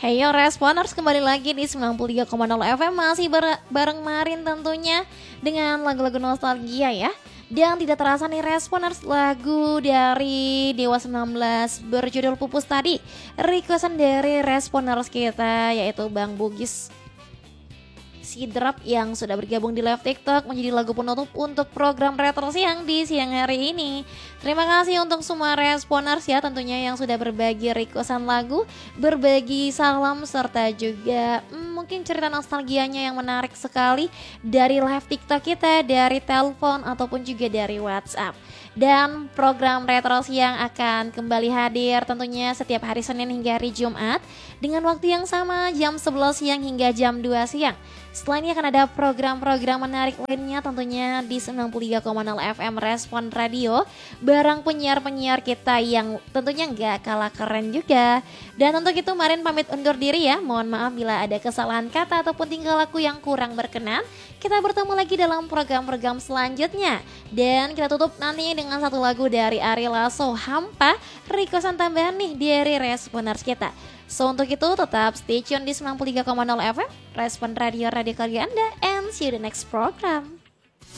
Hey yo Responers, kembali lagi di 93,0 FM. Masih bareng Marin tentunya, dengan lagu-lagu nostalgia ya. Dan tidak terasa nih Responers, lagu dari Dewa 19 berjudul Pupus tadi, requestan dari Responers kita, yaitu Bang Bugis Sidrap yang sudah bergabung di live TikTok menjadi lagu penutup untuk program Retro Siang di siang hari ini. Terima kasih untuk semua Responers ya, tentunya yang sudah berbagi requestan lagu, berbagi salam, serta juga mungkin cerita nostalgianya yang menarik sekali dari live TikTok kita, dari telepon ataupun juga dari WhatsApp. Dan program Retro Siang akan kembali hadir tentunya setiap hari Senin hingga hari Jumat dengan waktu yang sama, jam 11 siang hingga jam 2 siang. Setelah ini akan ada program-program menarik lainnya tentunya di 93,0 FM Respon Radio bareng penyiar-penyiar kita yang tentunya nggak kalah keren juga. Dan untuk itu Marin pamit undur diri ya. Mohon maaf bila ada kesalahan kata ataupun tingkah laku yang kurang berkenan. Kita bertemu lagi dalam program-program selanjutnya. Dan kita tutup nantinya dengan satu lagu dari Ari Lasso, Hampa, requestan tambahan nih dari Responers kita. So untuk itu tetap stay tune di 93,0 FM Respon Radio, radio keluarga Anda, and see you the next program.